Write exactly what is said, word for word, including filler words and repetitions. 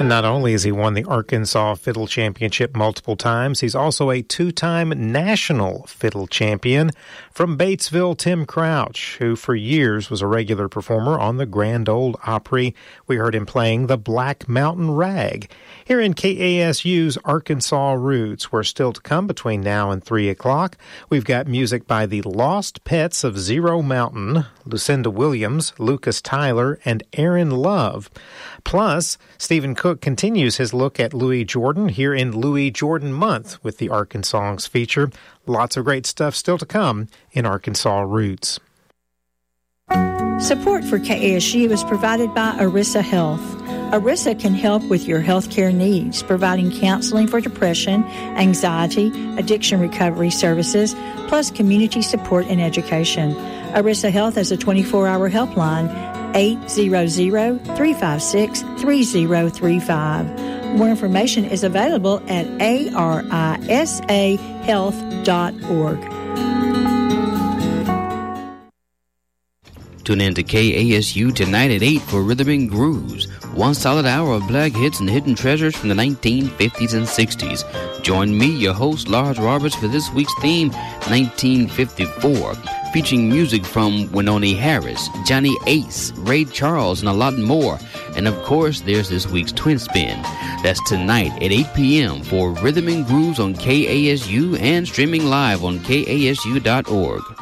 And not only has he won the Arkansas Fiddle Championship multiple times, he's also a two-time national fiddle champion. From Batesville, Tim Crouch, who for years was a regular performer on the Grand Ole Opry. We heard him playing the Black Mountain Rag. Here in K A S U's Arkansas Roots, we're still to come between now and three o'clock. We've got music by the Lost Pets of Zero Mountain, Lucinda Williams, Lucas Tyler, and Aaron Love. Plus, Stephen Cook continues his look at Louis Jordan here in Louis Jordan Month with the Arkansas feature. Lots of great stuff still to come in Arkansas Roots. Support for K A S U is provided by Arissa Health. Arissa can help with your healthcare needs, providing counseling for depression, anxiety, addiction recovery services, plus community support and education. Arissa Health has a twenty-four hour helpline, eight hundred, three five six, three zero three five. More information is available at arisa health dot org. Tune in to K A S U tonight at eight for Rhythm and Grooves. One solid hour of black hits and hidden treasures from the nineteen fifties and sixties. Join me, your host, Lars Roberts, for this week's theme, nineteen fifty-four, featuring music from Wynonie Harris, Johnny Ace, Ray Charles, and a lot more. And of course, there's this week's Twin Spin. That's tonight at eight p.m. for Rhythm and Grooves on K A S U and streaming live on K A S U dot org.